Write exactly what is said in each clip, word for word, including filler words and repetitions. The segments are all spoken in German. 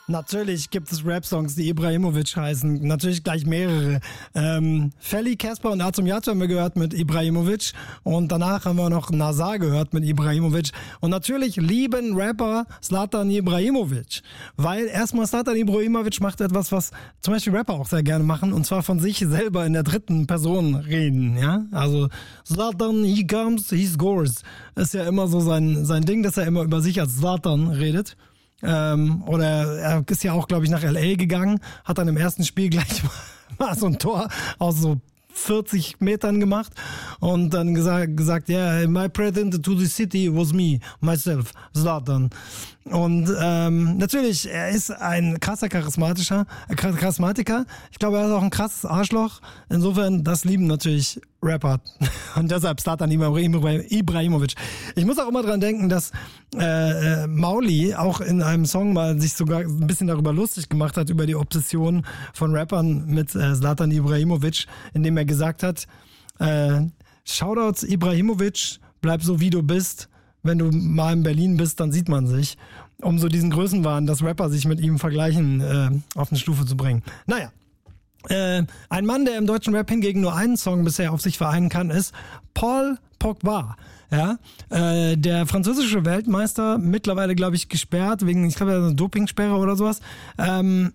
Natürlich gibt es Rap-Songs, die Ibrahimovic heißen. Natürlich gleich mehrere. Ähm, Felly, Casper und Azum Yatu haben wir gehört mit Ibrahimovic. Und danach haben wir noch Nazar gehört mit Ibrahimovic. Und natürlich lieben Rapper Zlatan Ibrahimovic. Weil erstmal Zlatan Ibrahimovic macht etwas, was zum Beispiel Rapper auch sehr gerne machen. Und zwar von sich selber in der dritten Person reden. Ja, also Zlatan, he comes, he scores. Ist ja immer so sein, sein Ding, dass er immer über sich als Zlatan redet. Ähm, oder er ist ja auch, glaube ich, nach L A gegangen, hat dann im ersten Spiel gleich mal so ein Tor aus so vierzig Metern gemacht und dann gesagt, gesagt, yeah, my president to the city was me, myself, Zlatan. Und ähm, natürlich, er ist ein krasser Charismatischer, äh, Charismatiker. Ich glaube, er ist auch ein krasses Arschloch. Insofern, das lieben natürlich Rapper. Und deshalb Zlatan Ibrahimovic. Ich muss auch immer dran denken, dass äh, Mauli auch in einem Song mal sich sogar ein bisschen darüber lustig gemacht hat, über die Obsession von Rappern mit äh, Zlatan Ibrahimovic, indem er gesagt hat, äh, Shoutouts Ibrahimovic, bleib so wie du bist. Wenn du mal in Berlin bist, dann sieht man sich. Um so diesen Größenwahn, dass Rapper sich mit ihm vergleichen, äh, auf eine Stufe zu bringen. Naja. Äh, ein Mann, der im deutschen Rap hingegen nur einen Song bisher auf sich vereinen kann, ist Paul Pogba. Ja, äh, der französische Weltmeister, mittlerweile, glaube ich, gesperrt, wegen, ich glaube, eine Dopingsperre oder sowas. Ähm,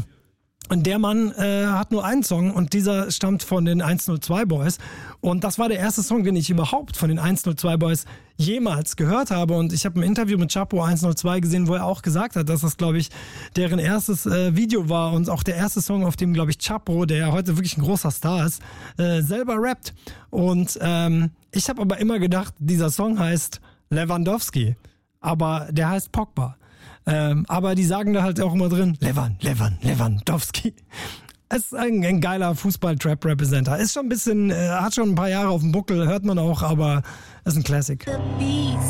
Und der Mann äh, hat nur einen Song und dieser stammt von den eins null zwei Boys. Und das war der erste Song, den ich überhaupt von den eins null zwei Boys jemals gehört habe. Und ich habe ein Interview mit Chapo eins null zwei gesehen, wo er auch gesagt hat, dass das, glaube ich, deren erstes äh, Video war und auch der erste Song, auf dem, glaube ich, Chapo, der ja heute wirklich ein großer Star ist, äh, selber rappt. Und ähm, ich habe aber immer gedacht, dieser Song heißt Lewandowski, aber der heißt Pogba. Ähm, aber die sagen da halt auch immer drin, Levan, Levan, Lewandowski. Es ist ein, ein geiler Fußball-Trap-Representer. Ist schon ein bisschen, äh, hat schon ein paar Jahre auf dem Buckel, hört man auch, aber ist ein Classic.